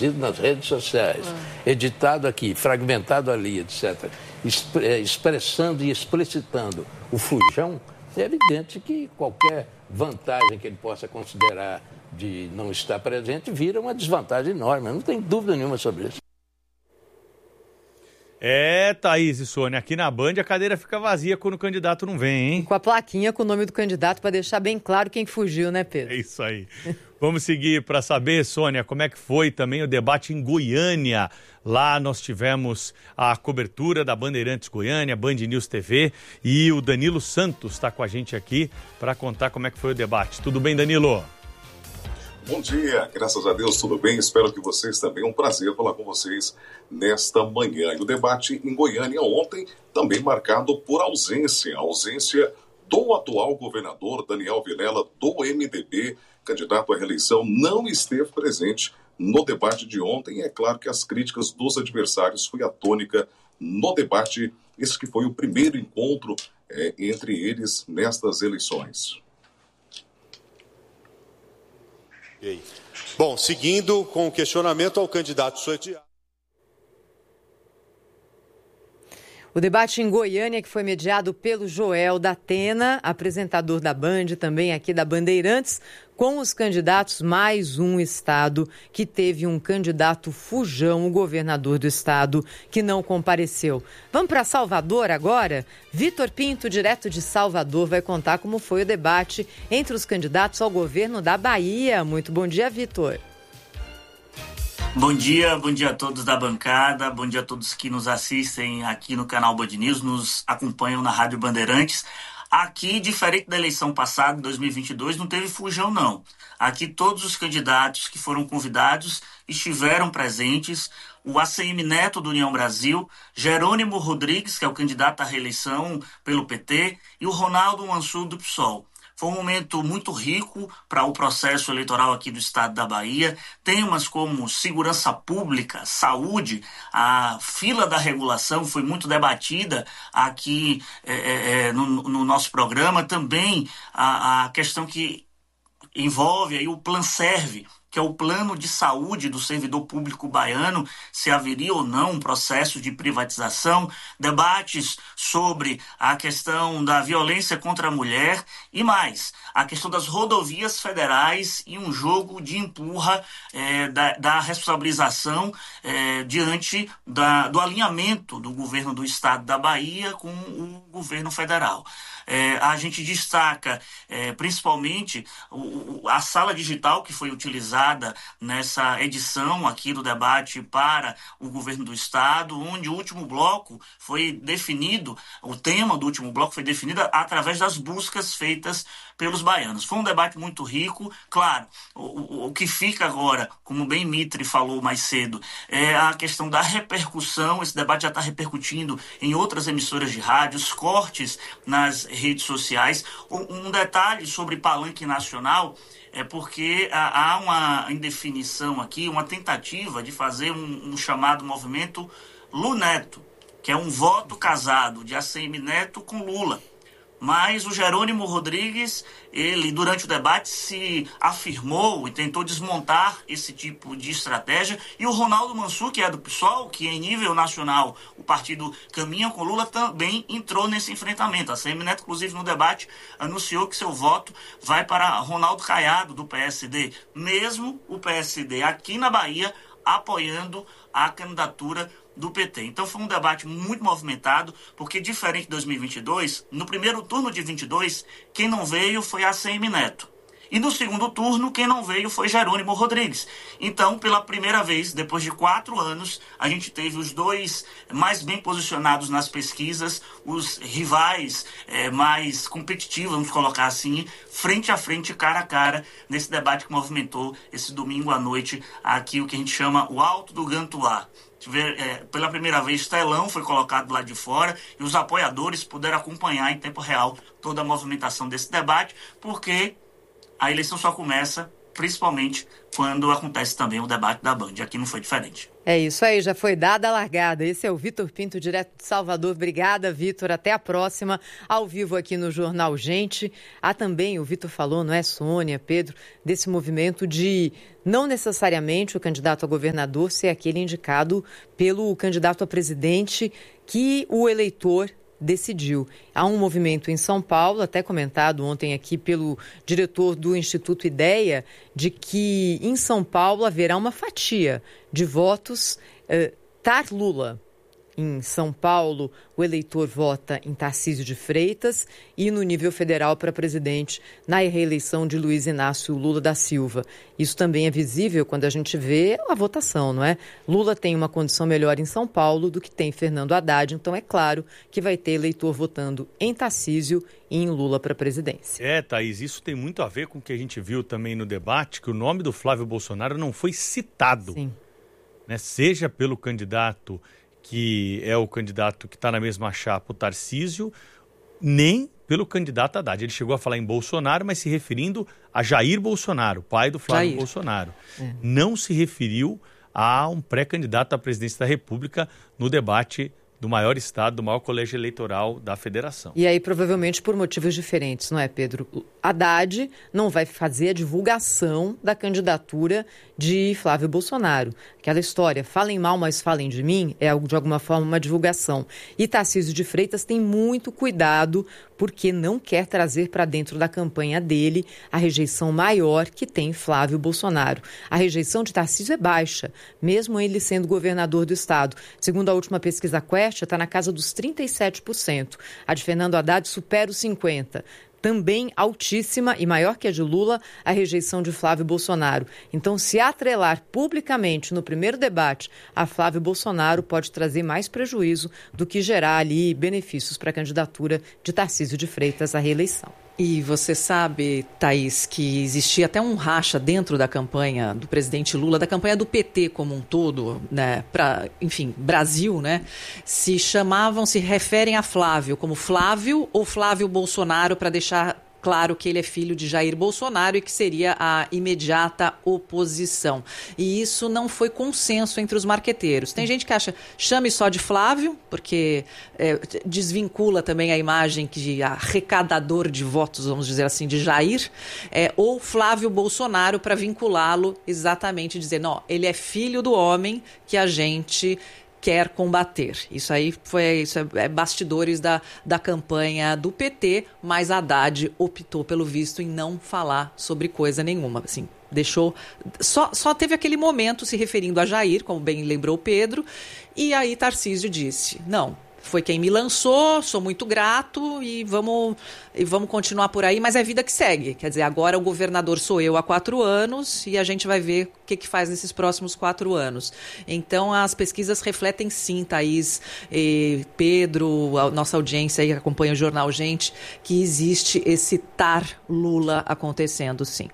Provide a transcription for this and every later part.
reproduzido nas redes sociais, editado aqui, fragmentado ali, etc., expressando e explicitando o fujão, é evidente que qualquer vantagem que ele possa considerar de não estar presente vira uma desvantagem enorme. Não tem dúvida nenhuma sobre isso. Thaís e Sônia, aqui na Band a cadeira fica vazia quando o candidato não vem, hein? E com a plaquinha com o nome do candidato para deixar bem claro quem fugiu, né, Pedro? É isso aí. Vamos seguir para saber, Sônia, como é que foi também o debate em Goiânia. Lá nós tivemos a cobertura da Bandeirantes Goiânia, Band News TV, e o Danilo Santos está com a gente aqui para contar como é que foi o debate. Tudo bem, Danilo? Bom dia, graças a Deus, tudo bem? Espero que vocês também. É um prazer falar com vocês nesta manhã. E o debate em Goiânia ontem também marcado por ausência do atual governador Daniel Vilela, do MDB, candidato à reeleição, não esteve presente no debate de ontem. É claro que as críticas dos adversários foi a tônica no debate, esse que foi o primeiro encontro entre eles nestas eleições. Bom, seguindo com o questionamento ao candidato sorteado. O debate em Goiânia, que foi mediado pelo Joel da Atena, apresentador da Band, também aqui da Bandeirantes, com os candidatos, mais um estado que teve um candidato fujão, o governador do estado, que não compareceu. Vamos para Salvador agora? Vitor Pinto, direto de Salvador, vai contar como foi o debate entre os candidatos ao governo da Bahia. Muito bom dia, Vitor. Bom dia a todos da bancada, bom dia a todos que nos assistem aqui no canal Band News, nos acompanham na Rádio Bandeirantes. Aqui, diferente da eleição passada, 2022, não teve fujão, não. Aqui todos os candidatos que foram convidados estiveram presentes. O ACM Neto do União Brasil, Jerônimo Rodrigues, que é o candidato à reeleição pelo PT, e o Ronaldo Mansur do PSOL. Foi um momento muito rico para o processo eleitoral aqui do estado da Bahia. Temas como segurança pública, saúde, a fila da regulação foi muito debatida aqui no nosso programa. Também a questão que envolve aí o Planserve, que é o plano de saúde do servidor público baiano, se haveria ou não um processo de privatização, debates sobre a questão da violência contra a mulher e mais, a questão das rodovias federais e um jogo de empurra da responsabilização diante do alinhamento do governo do estado da Bahia com o governo federal. A gente destaca principalmente a sala digital que foi utilizada nessa edição aqui do debate para o governo do estado, onde o último bloco foi definido, o tema do último bloco foi definido através das buscas feitas pelos baianos. Foi um debate muito rico, claro, o que fica agora, como bem Mitre falou mais cedo, é a questão da repercussão. Esse debate já está repercutindo em outras emissoras de rádio, os cortes nas redes sociais. Um detalhe sobre palanque nacional é porque há uma indefinição aqui, uma tentativa de fazer um chamado movimento Luneto, que é um voto casado de ACM Neto com Lula. Mas o Jerônimo Rodrigues, ele durante o debate se afirmou e tentou desmontar esse tipo de estratégia. E o Ronaldo Mansur, que é do PSOL, que em nível nacional o partido caminha com Lula, também entrou nesse enfrentamento. A ACM Neto, inclusive, no debate, anunciou que seu voto vai para Ronaldo Caiado, do PSD. Mesmo o PSD aqui na Bahia apoiando a candidatura do PT. Então foi um debate muito movimentado, porque diferente de 2022, no primeiro turno de 22, quem não veio foi a ACM Neto. E no segundo turno, quem não veio foi Jerônimo Rodrigues. Então, pela primeira vez, depois de 4 anos, a gente teve os dois mais bem posicionados nas pesquisas, os rivais mais competitivos, vamos colocar assim, frente a frente, cara a cara, nesse debate que movimentou esse domingo à noite aqui, o que a gente chama o Alto do Gantuá. Pela primeira vez, telão foi colocado lá de fora e os apoiadores puderam acompanhar em tempo real toda a movimentação desse debate, porque a eleição só começa principalmente quando acontece também o debate da Band. Aqui não foi diferente. É isso aí, já foi dada a largada. Esse é o Vitor Pinto, direto de Salvador. Obrigada, Vitor. Até a próxima, ao vivo aqui no Jornal Gente. Há também, o Vitor falou, não é, Sônia, Pedro, desse movimento de não necessariamente o candidato a governador ser aquele indicado pelo candidato a presidente que o eleitor decidiu. Há um movimento em São Paulo, até comentado ontem aqui pelo diretor do Instituto Ideia, de que em São Paulo haverá uma fatia de votos Lula. Em São Paulo, o eleitor vota em Tarcísio de Freitas e no nível federal para presidente na reeleição de Luiz Inácio Lula da Silva. Isso também é visível quando a gente vê a votação, não é? Lula tem uma condição melhor em São Paulo do que tem Fernando Haddad, então é claro que vai ter eleitor votando em Tarcísio e em Lula para a presidência. Thaís, isso tem muito a ver com o que a gente viu também no debate, que o nome do Flávio Bolsonaro não foi citado. Sim. Né? Seja pelo candidato que é o candidato que está na mesma chapa, o Tarcísio, nem pelo candidato Haddad. Ele chegou a falar em Bolsonaro, mas se referindo a Jair Bolsonaro, pai do Flávio Bolsonaro. Não se referiu a um pré-candidato à presidência da República no debate do maior estado, do maior colégio eleitoral da federação. E aí, provavelmente, por motivos diferentes, não é, Pedro? Haddad não vai fazer a divulgação da candidatura de Flávio Bolsonaro. Aquela história, falem mal, mas falem de mim, é de alguma forma uma divulgação. E Tarcísio de Freitas tem muito cuidado porque não quer trazer para dentro da campanha dele a rejeição maior que tem Flávio Bolsonaro. A rejeição de Tarcísio é baixa, mesmo ele sendo governador do estado. Segundo a última pesquisa Quest, está na casa dos 37%. A de Fernando Haddad supera os 50%. Também altíssima e maior que a de Lula, a rejeição de Flávio Bolsonaro. Então, se atrelar publicamente no primeiro debate a Flávio Bolsonaro pode trazer mais prejuízo do que gerar ali benefícios para a candidatura de Tarcísio de Freitas à reeleição. E você sabe, Thaís, que existia até um racha dentro da campanha do presidente Lula, da campanha do PT como um todo, né, para, enfim, Brasil, né, se referem a Flávio como Flávio ou Flávio Bolsonaro, para deixar claro que ele é filho de Jair Bolsonaro e que seria a imediata oposição. E isso não foi consenso entre os marqueteiros. Tem gente que acha, chame só de Flávio, porque desvincula também a imagem de arrecadador de votos, vamos dizer assim, de Jair, ou Flávio Bolsonaro, para vinculá-lo exatamente, dizer, não, ele é filho do homem que a gente quer combater. Isso é bastidores da campanha do PT, mas Haddad optou, pelo visto, em não falar sobre coisa nenhuma. Assim, deixou... Só teve aquele momento se referindo a Jair, como bem lembrou Pedro, e aí Tarcísio disse, não, foi quem me lançou, sou muito grato e vamos continuar por aí, mas é vida que segue. Quer dizer, agora o governador sou eu há 4 anos e a gente vai ver o que faz nesses próximos 4 anos. Então, as pesquisas refletem sim, Thaís, Pedro, a nossa audiência aí que acompanha o Jornal Gente, que existe esse Lula acontecendo, sim.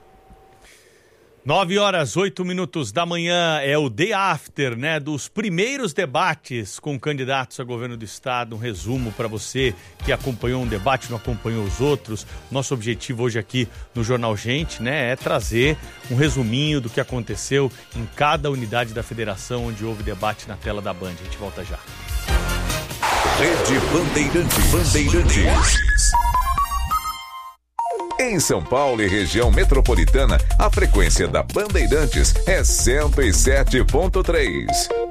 9h08 da manhã, é o day after, né, dos primeiros debates com candidatos a governo do estado. Um resumo para você que acompanhou um debate, não acompanhou os outros. Nosso objetivo hoje aqui no Jornal Gente, né, é trazer um resuminho do que aconteceu em cada unidade da federação onde houve debate na tela da Band. A gente volta já. Rede Bandeirantes. Em São Paulo e região metropolitana, a frequência da Bandeirantes é 107.3.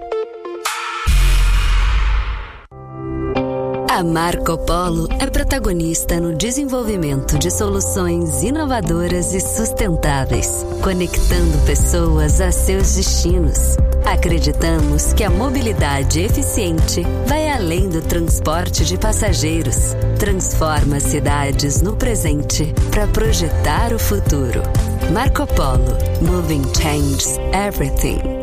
A Marco Polo é protagonista no desenvolvimento de soluções inovadoras e sustentáveis, conectando pessoas a seus destinos. Acreditamos que a mobilidade eficiente vai além do transporte de passageiros. Transforma cidades no presente para projetar o futuro. Marco Polo. Moving changes everything.